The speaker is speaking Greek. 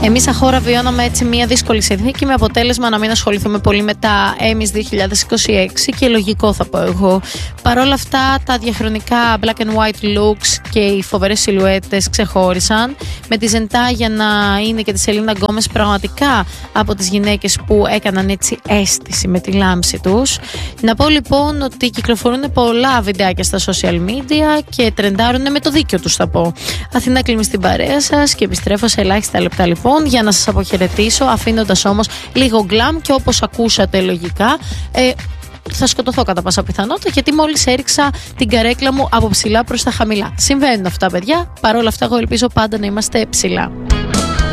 Εμείς σαν χώρα βιώναμε έτσι μια δύσκολη συνθήκη, με αποτέλεσμα να μην ασχοληθούμε πολύ με τα Emmys 2026, και λογικό θα πω εγώ. Παρ' όλα αυτά, τα διαχρονικά black and white looks και οι φοβερές σιλουέτες ξεχώρισαν, με τη Ζεντάγια να είναι και τη Σελίνα Γκόμες πραγματικά από τις γυναίκες που έκαναν έτσι αίσθηση με τη λάμψη τους. Να πω λοιπόν ότι κυκλοφορούν πολλά βιντεάκια στα social media και τρεντάρουν με το δίκιο τους, θα πω. Αθηνά κλείνει στην παρέα σας και επιστρέφω σε ελάχιστα λεπτά λοιπόν για να σας αποχαιρετήσω, αφήνοντας όμως λίγο glam, και όπως ακούσατε λογικά θα σκοτωθώ κατά πάσα πιθανότητα, γιατί μόλις έριξα την καρέκλα μου από ψηλά προς τα χαμηλά. Συμβαίνουν αυτά, παιδιά. Παρ' όλα αυτά, εγώ ελπίζω πάντα να είμαστε ψηλά.